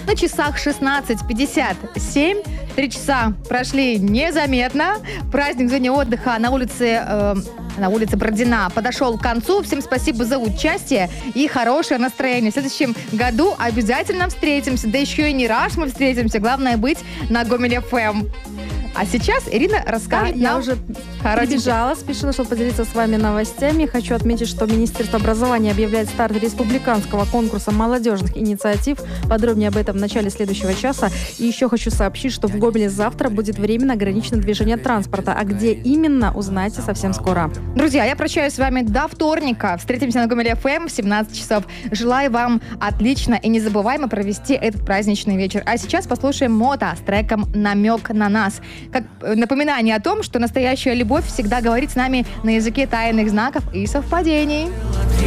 На часах 16:57. 3 часа прошли незаметно. Праздник в зоне отдыха на улице Бородина подошел к концу. Всем спасибо за участие и хорошее настроение. В следующем году обязательно встретимся. Да еще и не раз мы встретимся. Главное быть на Гомель ФМ. А сейчас Ирина расскажет я нам уже коротенько. прибежала, спешила, чтобы поделиться с вами новостями. Хочу отметить, что Министерство образования объявляет старт республиканского конкурса молодежных инициатив. Подробнее об этом в начале следующего часа. И еще хочу сообщить, что в Гомеле завтра будет временно ограничено движение транспорта. А где именно, узнаете совсем скоро. Друзья, я прощаюсь с вами до вторника. Встретимся на Гомель ФМ в 17 часов. Желаю вам отлично и незабываемо провести этот праздничный вечер. А сейчас послушаем Мото с треком «Намек на нас». Как напоминание о том, что настоящая любовь всегда говорит с нами на языке тайных знаков и совпадений.